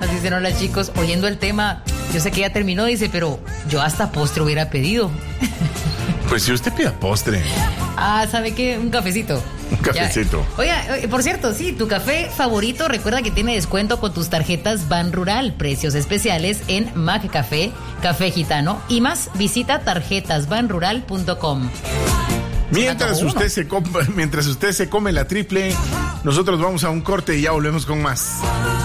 Nos dicen, hola chicos, oyendo el tema, yo sé que ya terminó, dice, pero yo hasta postre hubiera pedido. Pues si usted pida postre. ¿Sabe qué? Un cafecito. Un cafecito. Oiga, por cierto, sí, tu café favorito, recuerda que tiene descuento con tus tarjetas Ban Rural, precios especiales en Mac Café, Café Gitano y más. Visita tarjetasbanrural.com. Mientras usted se come la triple, nosotros vamos a un corte y ya volvemos con más.